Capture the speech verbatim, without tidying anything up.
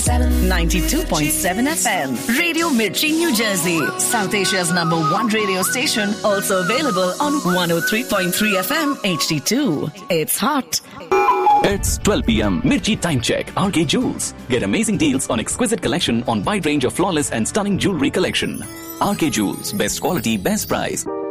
seven. ninety-two point seven F M. Radio Mirchi, New Jersey. South Asia's number one radio station. Also available on one oh three point three F M H D two. It's hot. It's twelve p.m. Mirchi Time Check. R K Jewels. Get amazing deals on exquisite collection on wide range of flawless and stunning jewelry collection. R K Jewels. Best quality, best price.